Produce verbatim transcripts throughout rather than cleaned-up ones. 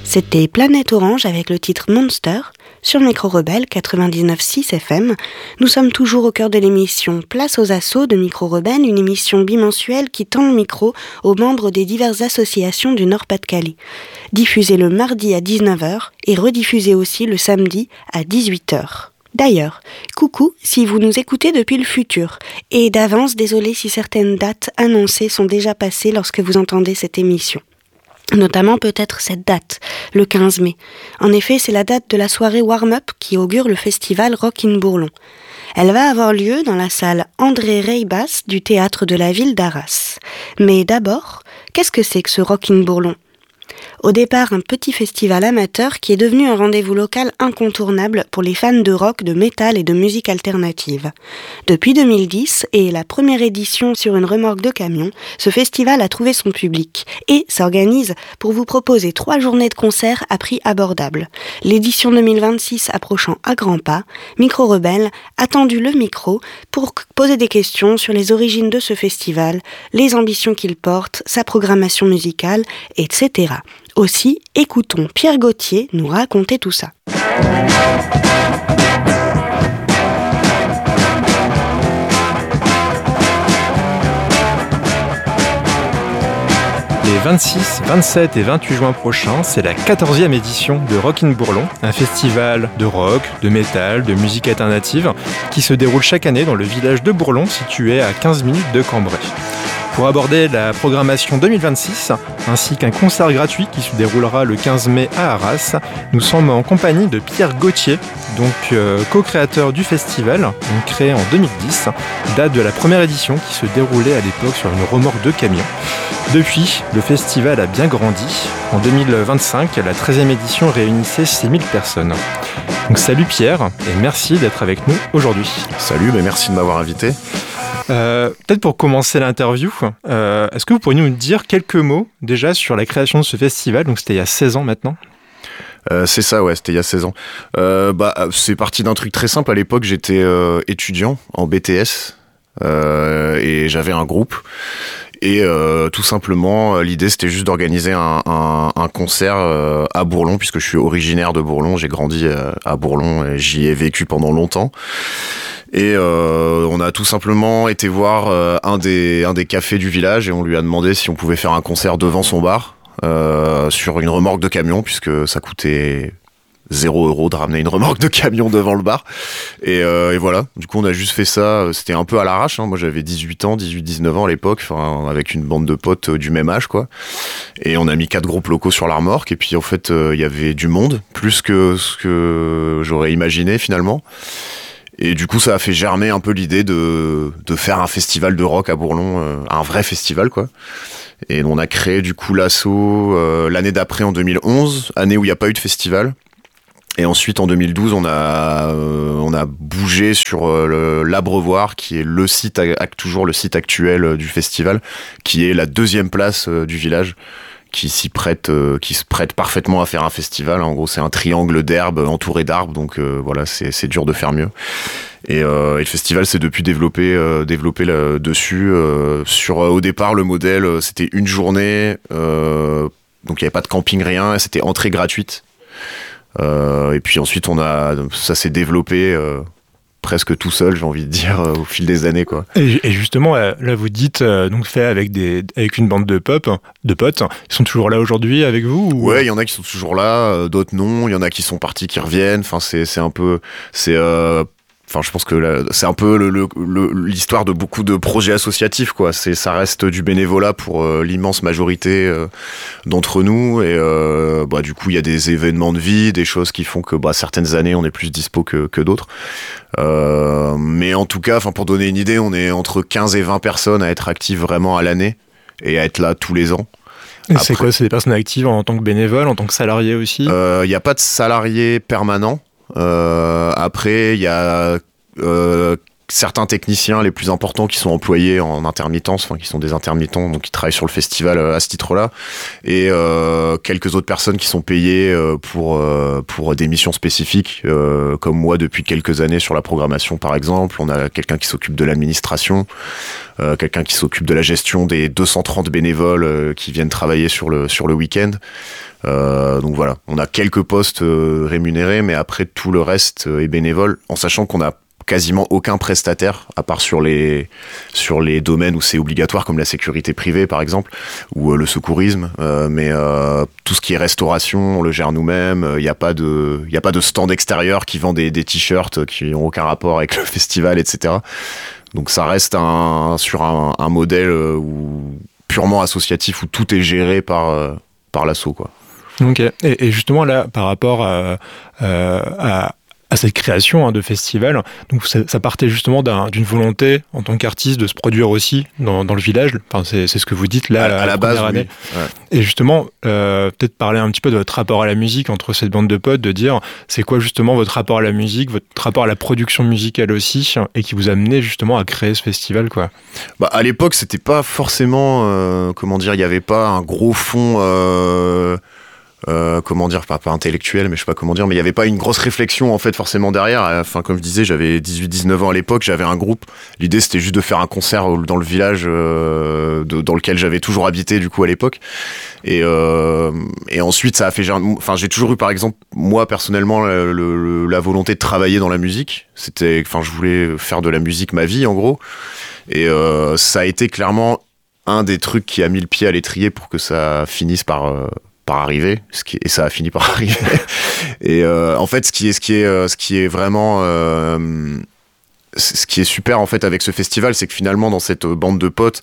C'était Planète Orange avec le titre Monster sur Micro Rebelle quatre-vingt-dix-neuf virgule six F M. Nous sommes toujours au cœur de l'émission Place aux Assauts de Micro Rebelle, une émission bimensuelle qui tend le micro aux membres des diverses associations du Nord-Pas-de-Calais. Diffusée le mardi à dix-neuf heures et rediffusée aussi le samedi à dix-huit heures. D'ailleurs, coucou si vous nous écoutez depuis le futur. Et d'avance, désolé si certaines dates annoncées sont déjà passées lorsque vous entendez cette émission. Notamment peut-être cette date, le quinze mai. En effet, c'est la date de la soirée warm-up qui augure le festival Rock in Bourlon. Elle va avoir lieu dans la salle André Reibas du théâtre de la ville d'Arras. Mais d'abord, qu'est-ce que c'est que ce Rock in Bourlon ? Au départ, un petit festival amateur qui est devenu un rendez-vous local incontournable pour les fans de rock, de métal et de musique alternative. Depuis deux mille dix et la première édition sur une remorque de camion, ce festival a trouvé son public et s'organise pour vous proposer trois journées de concerts à prix abordable. L'édition deux mille vingt-six approchant à grands pas, Micro Rebelle a tendu le micro pour poser des questions sur les origines de ce festival, les ambitions qu'il porte, sa programmation musicale, et cetera. Aussi, écoutons Pierre Gauthier nous raconter tout ça. Les vingt-six, vingt-sept et vingt-huit juin prochains, c'est la quatorzième édition de Rock in Bourlon, un festival de rock, de métal, de musique alternative qui se déroule chaque année dans le village de Bourlon, situé à quinze minutes de Cambrai. Pour aborder la programmation deux mille vingt-six, ainsi qu'un concert gratuit qui se déroulera le quinze mai à Arras, nous sommes en compagnie de Pierre Gauthier, donc euh, co-créateur du festival, donc créé en deux mille dix, date de la première édition qui se déroulait à l'époque sur une remorque de camion. Depuis, le festival a bien grandi. En deux mille vingt-cinq, la treizième édition réunissait six mille personnes. Donc salut Pierre, et merci d'être avec nous aujourd'hui. Salut, mais merci de m'avoir invité. Euh, peut-être pour commencer l'interview, euh, est-ce que vous pourriez nous dire quelques mots déjà sur la création de ce festival ? Donc c'était il y a seize ans maintenant. Euh, c'est ça, ouais, c'était il y a seize ans. Euh, bah, c'est parti d'un truc très simple. À l'époque, j'étais euh, étudiant en B T S euh, et j'avais un groupe. Et euh, tout simplement, l'idée c'était juste d'organiser un, un, un concert euh, à Bourlon, puisque je suis originaire de Bourlon, j'ai grandi euh, à Bourlon et j'y ai vécu pendant longtemps. Et euh, on a tout simplement été voir euh, un des un des cafés du village et on lui a demandé si on pouvait faire un concert devant son bar euh, sur une remorque de camion, puisque ça coûtait zéro euro de ramener une remorque de camion devant le bar. Et, euh, et voilà, du coup on a juste fait ça, c'était un peu à l'arrache, hein. Moi j'avais dix-huit ans, dix-huit dix-neuf ans à l'époque, enfin, avec une bande de potes du même âge quoi. Et on a mis quatre groupes locaux sur la remorque et puis en fait il euh, y avait du monde, plus que ce que j'aurais imaginé finalement. Et du coup, ça a fait germer un peu l'idée de, de faire un festival de rock à Bourlon, euh, un vrai festival, quoi. Et on a créé du coup l'asso euh, l'année d'après, en deux mille onze, année où il n'y a pas eu de festival. Et ensuite, en deux mille douze, on a, euh, on a bougé sur euh, le, l'Abreuvoir, qui est le site, toujours le site actuel euh, du festival, qui est la deuxième place euh, du village, qui s'y prête, euh, qui se prête parfaitement à faire un festival. En gros, c'est un triangle d'herbe entouré d'arbres, donc euh, voilà, c'est, c'est dur de faire mieux. Et, euh, et le festival s'est depuis développé, euh, développé là, dessus. Euh, sur, euh, au départ, le modèle, euh, c'était une journée, euh, donc il n'y avait pas de camping, rien, et c'était entrée gratuite. Euh, et puis ensuite, on a, ça s'est développé. Euh, presque tout seul, j'ai envie de dire, euh, au fil des années, quoi. Et, et justement, euh, là, vous dites, euh, donc fait avec des, avec une bande de pop, de potes. Ils sont toujours là aujourd'hui avec vous ou... Ouais, il y en a qui sont toujours là, euh, d'autres non. Il y en a qui sont partis, qui reviennent. Enfin, c'est, c'est un peu, c'est. Euh, Enfin, je pense que là, c'est un peu le, le, le, l'histoire de beaucoup de projets associatifs, quoi. C'est, ça reste du bénévolat pour euh, l'immense majorité euh, d'entre nous. Et euh, bah, du coup, il y a des événements de vie, des choses qui font que bah, certaines années, on est plus dispo que, que d'autres. Euh, mais en tout cas, enfin, pour donner une idée, on est entre quinze et vingt personnes à être actives vraiment à l'année et à être là tous les ans. Et Après, c'est quoi? C'est des personnes actives en tant que bénévoles, en tant que salariés aussi? Il euh, n'y a pas de salariés permanents. Euh, après, il y a euh, certains techniciens les plus importants qui sont employés en intermittence, enfin qui sont des intermittents, donc qui travaillent sur le festival à ce titre-là, et euh, quelques autres personnes qui sont payées euh, pour euh, pour des missions spécifiques, euh, comme moi depuis quelques années sur la programmation par exemple. On a quelqu'un qui s'occupe de l'administration, euh, quelqu'un qui s'occupe de la gestion des deux cent trente bénévoles euh, qui viennent travailler sur le sur le week-end. Euh, donc voilà, on a quelques postes euh, rémunérés, mais après tout le reste euh, est bénévole, en sachant qu'on a quasiment aucun prestataire, à part sur les, sur les domaines où c'est obligatoire, comme la sécurité privée par exemple, ou euh, le secourisme, euh, mais euh, tout ce qui est restauration, on le gère nous-mêmes. Il n'y a pas de, il y a pas de stand extérieur qui vend des, des t-shirts qui n'ont aucun rapport avec le festival, et cetera. Donc ça reste un, sur un, un modèle où, purement associatif, où tout est géré par, euh, par l'asso, quoi. Ok, et, et justement là, par rapport à, euh, à à cette création hein, de festival. Donc ça, ça partait justement d'un, d'une volonté en tant qu'artiste de se produire aussi dans, dans le village. Enfin, c'est, c'est ce que vous dites là à, à la, à la base, année. Oui. Ouais. Et justement, euh, peut-être parler un petit peu de votre rapport à la musique entre cette bande de potes, de dire c'est quoi justement votre rapport à la musique, votre rapport à la production musicale aussi, et qui vous a amené justement à créer ce festival, quoi. Bah, à l'époque, c'était pas forcément, euh, comment dire, il y avait pas un gros fond. Euh Euh, comment dire, pas, pas intellectuel, mais je sais pas comment dire, mais il y avait pas une grosse réflexion en fait forcément derrière. Enfin, comme je disais, j'avais dix-huit dix-neuf ans à l'époque, j'avais un groupe. L'idée c'était juste de faire un concert dans le village euh, de, dans lequel j'avais toujours habité du coup à l'époque. Et, euh, et ensuite ça a fait, enfin j'ai toujours eu par exemple moi personnellement le, le, la volonté de travailler dans la musique. C'était, enfin je voulais faire de la musique ma vie en gros. Et euh, ça a été clairement un des trucs qui a mis le pied à l'étrier pour que ça finisse par euh, par arriver, ce qui est, et ça a fini par arriver. Et euh, en fait, ce qui est, ce qui est, euh, ce qui est vraiment, euh, ce qui est super en fait avec ce festival, c'est que finalement dans cette bande de potes,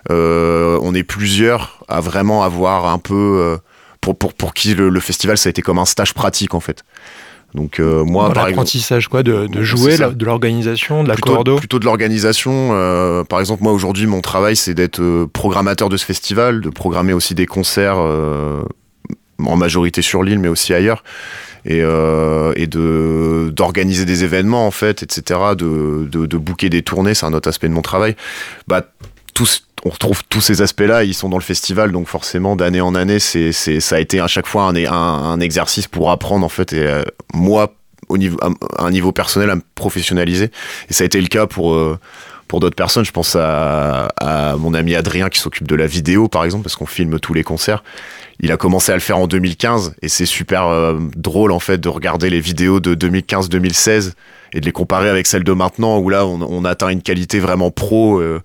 euh, on est plusieurs à vraiment avoir un peu, euh, pour pour pour qui le, le festival ça a été comme un stage pratique en fait. Donc euh, moi, dans par l'apprentissage quoi, de, de jouer, la, de l'organisation, de la plutôt, cordo. Plutôt de l'organisation. Euh, par exemple, moi aujourd'hui, mon travail, c'est d'être euh, programmateur de ce festival, de programmer aussi des concerts. Euh, en majorité sur l'île mais aussi ailleurs, et, euh, et de d'organiser des événements en fait, etc., de, de, de booker des tournées, c'est un autre aspect de mon travail. Bah, tous, on retrouve tous ces aspects-là, ils sont dans le festival, donc forcément d'année en année c'est, c'est, ça a été à chaque fois un, un, un exercice pour apprendre en fait, et euh, moi au niveau, à un niveau personnel à me professionnaliser, et ça a été le cas pour euh, pour d'autres personnes. Je pense à, à mon ami Adrien qui s'occupe de la vidéo par exemple, parce qu'on filme tous les concerts. Il a commencé à le faire en deux mille quinze et c'est super euh, drôle en fait de regarder les vidéos de deux mille quinze deux mille seize et de les comparer avec celles de maintenant, où là on, on atteint une qualité vraiment pro. Euh,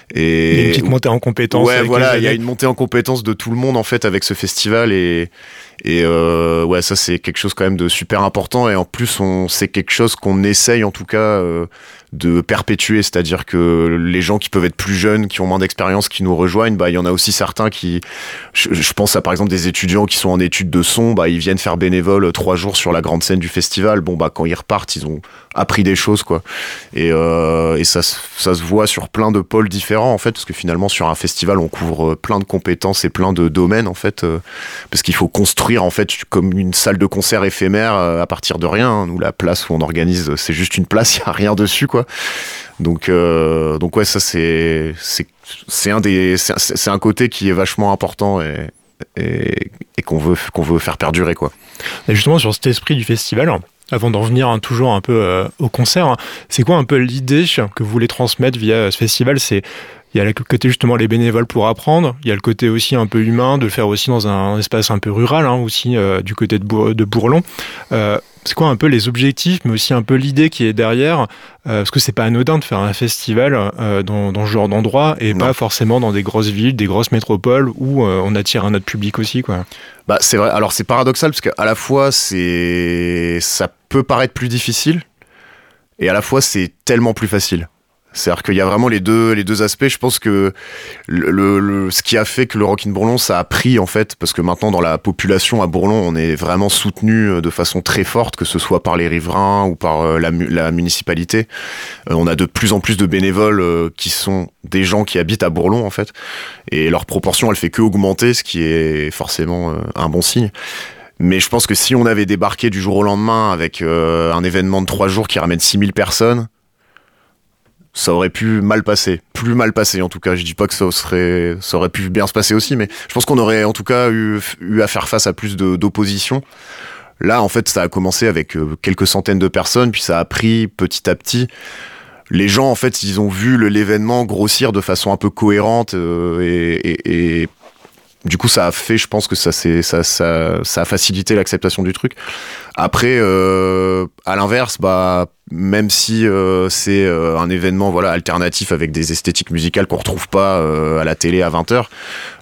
et il y a une petite montée en compétences. Ouais, voilà, il y a une montée en compétences de tout le monde en fait avec ce festival, et et euh, ouais, ça c'est quelque chose quand même de super important, et en plus on c'est quelque chose qu'on essaye en tout cas euh, de perpétuer, c'est-à-dire que les gens qui peuvent être plus jeunes, qui ont moins d'expérience, qui nous rejoignent, bah il y en a aussi certains qui, je, je pense à par exemple des étudiants qui sont en études de son, bah ils viennent faire bénévole trois jours sur la grande scène du festival. Bon bah quand ils repartent, ils ont appris des choses quoi, et euh, et ça ça se voit sur plein de pôles différents en fait, parce que finalement sur un festival on couvre plein de compétences et plein de domaines en fait, euh, parce qu'il faut construire en fait comme une salle de concert éphémère euh, à partir de rien. Hein. Nous la place où on organise, c'est juste une place, il y a rien dessus quoi. Donc, euh, donc ouais, ça c'est c'est c'est un des c'est, c'est un côté qui est vachement important et et, et qu'on veut qu'on veut faire perdurer quoi. Et justement sur cet esprit du festival, avant d'en venir hein, toujours un peu euh, au concert, hein, c'est quoi un peu l'idée que vous voulez transmettre via ce festival? C'est il y a le côté justement les bénévoles pour apprendre, il y a le côté aussi un peu humain de le faire aussi dans un espace un peu rural hein, aussi euh, du côté de, Bour- de Bourlon. Euh, c'est quoi un peu les objectifs, mais aussi un peu l'idée qui est derrière, euh, parce que c'est pas anodin de faire un festival euh, dans, dans ce genre d'endroit et non. Pas forcément dans des grosses villes, des grosses métropoles où euh, on attire un autre public aussi quoi. Bah c'est vrai. Alors c'est paradoxal parce qu'à la fois c'est ça peut paraître plus difficile et à la fois c'est tellement plus facile. C'est-à-dire qu'il y a vraiment les deux, les deux aspects. Je pense que le, le, le, ce qui a fait que le Rock in Bourlon, ça a pris, en fait, parce que maintenant, dans la population à Bourlon, on est vraiment soutenu de façon très forte, que ce soit par les riverains ou par la, la municipalité. Euh, on a de plus en plus de bénévoles euh, qui sont des gens qui habitent à Bourlon, en fait. Et leur proportion, elle fait que augmenter, ce qui est forcément euh, un bon signe. Mais je pense que si on avait débarqué du jour au lendemain avec euh, un événement de trois jours qui ramène six mille personnes, ça aurait pu mal passer, plus mal passer en tout cas. Je dis pas que ça serait, ça aurait pu bien se passer aussi, mais je pense qu'on aurait en tout cas eu, eu à faire face à plus de, d'opposition. Là, en fait, ça a commencé avec quelques centaines de personnes, puis ça a pris petit à petit. Les gens, en fait, ils ont vu le, l'événement grossir de façon un peu cohérente euh, et, et, et du coup, ça a fait, je pense que ça, c'est, ça, ça, ça a facilité l'acceptation du truc. Après, euh, à l'inverse, bah, même si euh, c'est euh, un événement voilà, alternatif avec des esthétiques musicales qu'on retrouve pas euh, à la télé à vingt heures,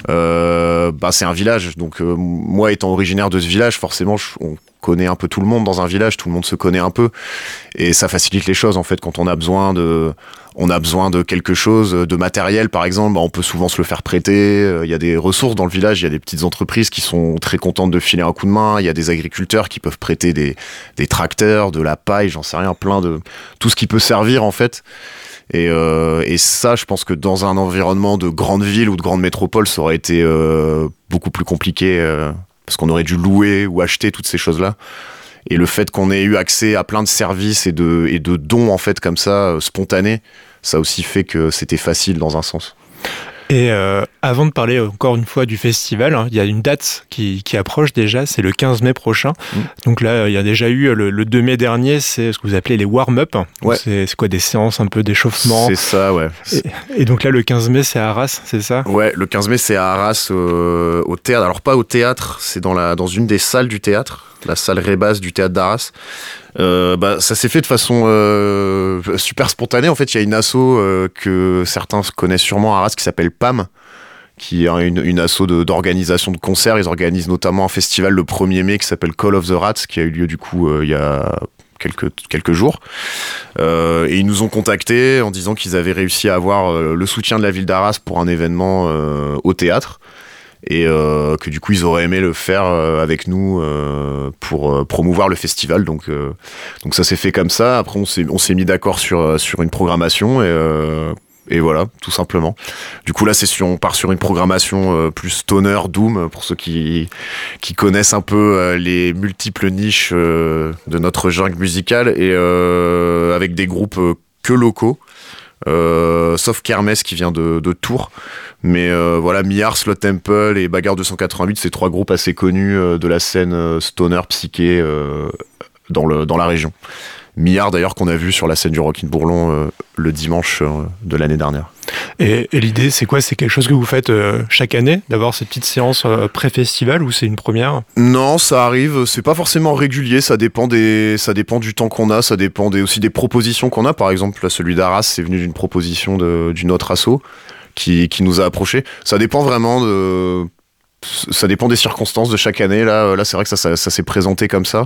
euh, bah, c'est un village. Donc, euh, moi, étant originaire de ce village, forcément, je, on connaît un peu tout le monde dans un village, tout le monde se connaît un peu. Et ça facilite les choses, en fait, quand on a besoin de... On a besoin de quelque chose, de matériel par exemple, bah on peut souvent se le faire prêter. Il y a des ressources dans le village, il y a des petites entreprises qui sont très contentes de filer un coup de main. Il y a des agriculteurs qui peuvent prêter des, des tracteurs, de la paille, j'en sais rien, plein de... Tout ce qui peut servir en fait. Et, euh, et ça, je pense que dans un environnement de grande ville ou de grande métropole, ça aurait été euh, beaucoup plus compliqué euh, parce qu'on aurait dû louer ou acheter toutes ces choses-là. Et le fait qu'on ait eu accès à plein de services et de, et de dons en fait comme ça, euh, spontanés, ça a aussi fait que c'était facile dans un sens. Et euh, avant de parler encore une fois du festival, hein, il y a une date qui, qui approche déjà, c'est le quinze mai prochain. Mmh. Donc là, il y a déjà eu le, le deux mai dernier, c'est ce que vous appelez les warm-up. Ouais. C'est, c'est quoi, des séances un peu d'échauffement? C'est ça, ouais. Et, et donc là, le quinze mai, c'est à Arras, c'est ça? Ouais, le quinze mai, c'est à Arras, euh, au théâtre. Alors pas au théâtre, c'est dans, la, dans une des salles du théâtre, la salle Rébas du théâtre d'Arras. Euh, bah, ça s'est fait de façon euh, super spontanée. En fait, il y a une asso euh, que certains connaissent sûrement à Arras qui s'appelle P A M, qui est une, une asso de, d'organisation de concerts. Ils organisent notamment un festival le premier mai qui s'appelle Call of the Rats, qui a eu lieu du coup euh, il y a quelques, quelques jours. Euh, et ils nous ont contactés en disant qu'ils avaient réussi à avoir euh, le soutien de la ville d'Arras pour un événement euh, au théâtre. Et euh, que du coup ils auraient aimé le faire euh, avec nous euh, pour euh, promouvoir le festival. Donc, euh, donc ça s'est fait comme ça. Après on s'est, on s'est mis d'accord sur, sur une programmation et, euh, et voilà, tout simplement. Du coup là c'est sur, on part sur une programmation euh, plus stoner, doom, pour ceux qui, qui connaissent un peu euh, les multiples niches euh, de notre jungle musicale, et euh, avec des groupes euh, que locaux. Euh, sauf Kermesse qui vient de, de Tours, mais euh, voilà, Millard, Slot Temple et Bagarre deux cent quatre-vingt-huit, c'est trois groupes assez connus euh, de la scène euh, stoner psyché euh, dans, le, dans la région. Millard d'ailleurs qu'on a vu sur la scène du Rock in Bourlon euh, le dimanche euh, de l'année dernière. Et, et l'idée, c'est quoi? C'est quelque chose que vous faites euh, chaque année, d'avoir ces petites séances euh, pré-festival, ou c'est une première? Non, ça arrive, c'est pas forcément régulier, ça dépend, des, ça dépend du temps qu'on a, ça dépend des, aussi des propositions qu'on a. Par exemple, là, celui d'Arras, c'est venu d'une proposition de, d'une autre asso qui, qui nous a approchés. Ça dépend vraiment de... Ça dépend des circonstances de chaque année. Là, là c'est vrai que ça, ça, ça s'est présenté comme ça.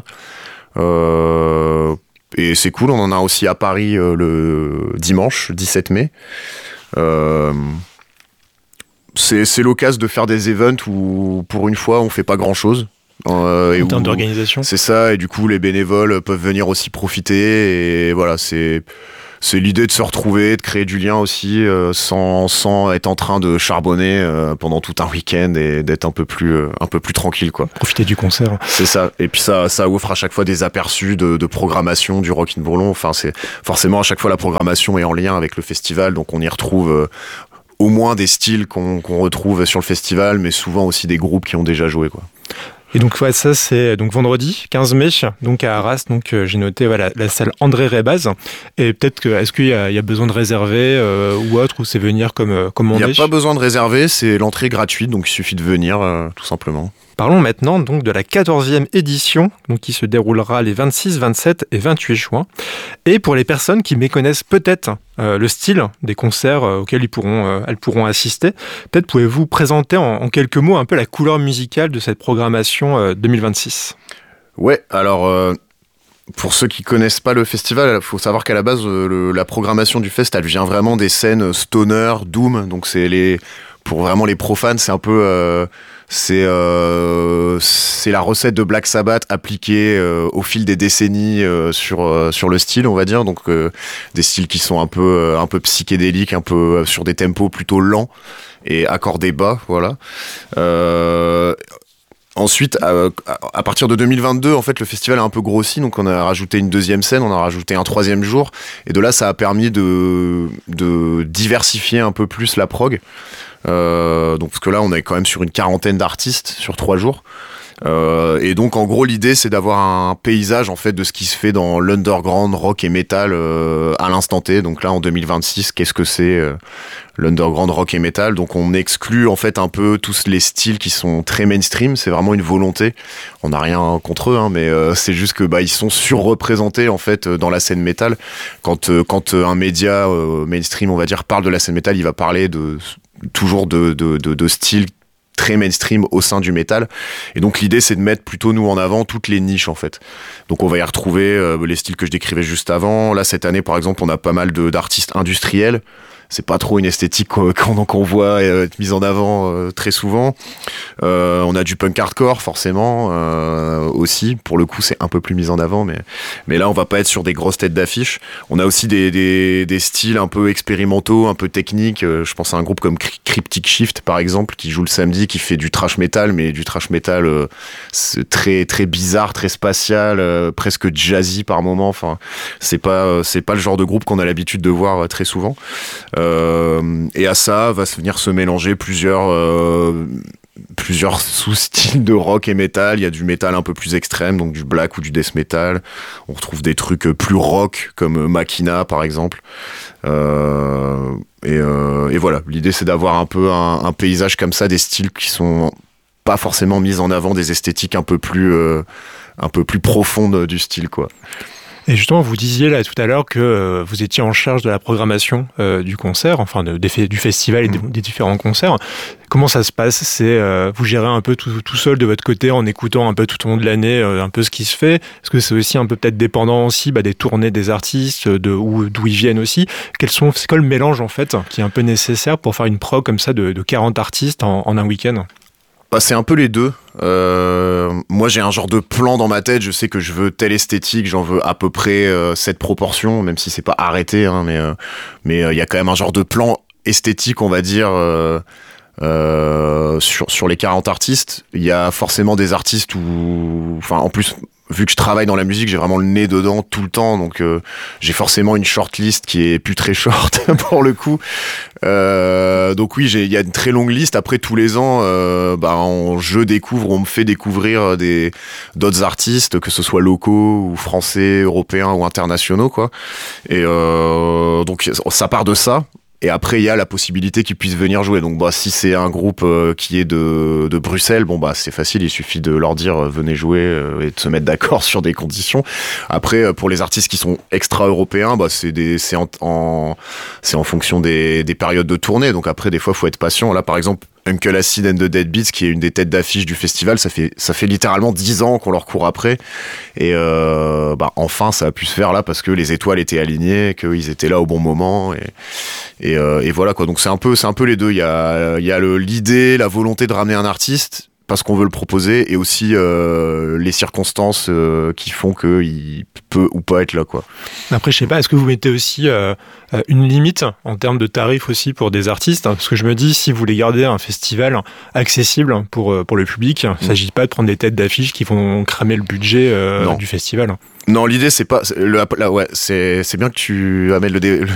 Euh, et c'est cool, on en a aussi à Paris euh, le dimanche, dix-sept mai. Euh, c'est, c'est l'occasion de faire des events où pour une fois on fait pas grand chose euh, en termes d'organisation. C'est ça, et du coup les bénévoles peuvent venir aussi profiter, et voilà, c'est, c'est l'idée de se retrouver, de créer du lien aussi euh, sans, sans être en train de charbonner euh, pendant tout un week-end, et d'être un peu plus, euh, un peu plus tranquille quoi. Profiter du concert. C'est ça, et puis ça, ça offre à chaque fois des aperçus de, de programmation du Rock in Bourlon. Enfin, c'est forcément à chaque fois la programmation est en lien avec le festival, donc on y retrouve euh, au moins des styles qu'on, qu'on retrouve sur le festival, mais souvent aussi des groupes qui ont déjà joué quoi. Et donc ouais, ça c'est donc vendredi quinze mai, donc à Arras. Donc euh, j'ai noté voilà, la salle André Rébaz. Et peut-être que est-ce qu'il y a, il y a besoin de réserver euh, ou autre, ou c'est venir comme euh, comme on est? Il n'y a pas besoin de réserver, c'est l'entrée gratuite, donc il suffit de venir euh, tout simplement. Parlons maintenant donc de la quatorzième édition, donc qui se déroulera les vingt-six, vingt-sept et vingt-huit juin. Et pour les personnes qui méconnaissent peut-être euh, le style des concerts euh, auxquels ils pourront, euh, elles pourront assister, peut-être pouvez-vous présenter en, en quelques mots un peu la couleur musicale de cette programmation euh, deux mille vingt-six? Ouais, alors euh, pour ceux qui connaissent pas le festival, il faut savoir qu'à la base, euh, le, la programmation du fest, elle vient vraiment des scènes stoner, doom, donc c'est les, pour vraiment les profanes, c'est un peu... Euh, C'est, euh, c'est la recette de Black Sabbath appliquée euh, au fil des décennies euh, sur, euh, sur le style, on va dire. Donc euh, des styles qui sont un peu, euh, un peu psychédéliques, un peu euh, sur des tempos plutôt lents et accordés bas, voilà. Euh, Ensuite, à, à partir de deux mille vingt-deux, en fait, le festival a un peu grossi, donc on a rajouté une deuxième scène, on a rajouté un troisième jour, et de là, ça a permis de, de diversifier un peu plus la prog. Euh, donc parce que là, on est quand même sur une quarantaine d'artistes sur trois jours. Euh, et donc en gros l'idée c'est d'avoir un paysage en fait de ce qui se fait dans l'underground rock et metal euh, à l'instant T. Donc là en deux mille vingt-six, qu'est-ce que c'est euh, l'underground rock et metal? Donc on exclut en fait un peu tous les styles qui sont très mainstream. C'est vraiment une volonté. On n'a rien contre eux, hein, mais euh, c'est juste que bah ils sont surreprésentés en fait dans la scène metal. Quand euh, quand un média euh, mainstream on va dire parle de la scène metal, il va parler de toujours de de de, de styles très mainstream au sein du métal, et donc l'idée c'est de mettre plutôt nous en avant toutes les niches en fait. Donc on va y retrouver euh, les styles que je décrivais juste avant. Là cette année par exemple on a pas mal de, d'artistes industriels. C'est pas trop une esthétique qu'on, qu'on voit être mise en avant euh, très souvent. Euh, on a du punk hardcore forcément euh, aussi. Pour le coup, c'est un peu plus mis en avant, mais mais là, on va pas être sur des grosses têtes d'affiche. On a aussi des des, des styles un peu expérimentaux, un peu techniques. Euh, je pense à un groupe comme Cryptic Shift par exemple, qui joue le samedi, qui fait du thrash metal, mais du thrash metal euh, très très bizarre, très spatial, euh, presque jazzy par moment. Enfin, c'est pas c'est pas le genre de groupe qu'on a l'habitude de voir euh, très souvent. Euh, et à ça va se venir se mélanger plusieurs euh, plusieurs sous-styles de rock et metal. Il y a du métal un peu plus extrême, donc du black ou du death metal. On retrouve des trucs plus rock comme Machina par exemple. Euh, et, euh, et voilà, l'idée c'est d'avoir un peu un, un paysage comme ça, des styles qui sont pas forcément mis en avant, des esthétiques un peu plus euh, un peu plus profondes du style quoi. Et justement, vous disiez là tout à l'heure que euh, vous étiez en charge de la programmation euh, du concert, enfin de, des, du festival et des, des différents concerts. Comment ça se passe? C'est euh, vous gérez un peu tout, tout seul de votre côté en écoutant un peu tout au long de l'année euh, un peu ce qui se fait. Est-ce que c'est aussi un peu peut-être dépendant aussi bah, des tournées des artistes, de où, d'où ils viennent aussi? Quels sont, c'est quoi le mélange en fait qui est un peu nécessaire pour faire une prog comme ça de, de quarante artistes en, en un week-end? Bah, c'est un peu les deux. Euh, moi, j'ai un genre de plan dans ma tête. Je sais que je veux telle esthétique, j'en veux à peu près euh, cette proportion, même si c'est pas arrêté, hein, mais euh, mais il euh, y a quand même un genre de plan esthétique, on va dire. Euh, euh, sur sur les quarante artistes, il y a forcément des artistes où, enfin, en plus. Vu que je travaille dans la musique, j'ai vraiment le nez dedans tout le temps, donc euh, j'ai forcément une shortlist qui est plus très short pour le coup. Euh, donc oui, il y a une très longue liste. Après tous les ans, euh, bah, on, je découvre, on me fait découvrir des d'autres artistes, que ce soit locaux ou français, européens ou internationaux, quoi. Et euh, donc ça part de ça. Et après, il y a la possibilité qu'ils puissent venir jouer. Donc, bah, si c'est un groupe euh, qui est de, de Bruxelles, bon, bah, c'est facile. Il suffit de leur dire euh, venez jouer euh, et de se mettre d'accord sur des conditions. Après, euh, pour les artistes qui sont extra-européens, bah, c'est des, c'est en, en, c'est en fonction des, des périodes de tournée. Donc après, des fois, faut être patient. Là, par exemple, Uncle Acid and the Deadbeats, qui est une des têtes d'affiche du festival, ça fait ça fait littéralement dix ans qu'on leur court après, et euh, bah enfin ça a pu se faire là parce que les étoiles étaient alignées, qu'ils étaient là au bon moment, et et, euh, et voilà quoi. Donc c'est un peu c'est un peu les deux. Il y a il y a le, l'idée, la volonté de ramener un artiste parce qu'on veut le proposer, et aussi euh, les circonstances euh, qui font qu'il peut ou pas être là, quoi. Après, je sais pas, est-ce que vous mettez aussi euh, une limite en termes de tarifs aussi pour des artistes? Parce que je me dis, si vous voulez garder un festival accessible pour, pour le public, il ne mmh. s'agit pas de prendre des têtes d'affiche qui vont cramer le budget euh, du festival. Non, l'idée c'est pas le, là, ouais, c'est c'est bien que tu amènes le, dé, le